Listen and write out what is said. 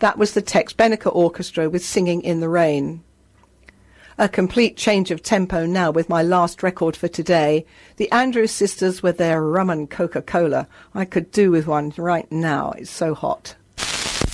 That was the Tex Beneke Orchestra with Singing in the Rain. A complete change of tempo now with my last record for today. The Andrews Sisters with their Rum and Coca-Cola. I could do with one right now. It's so hot.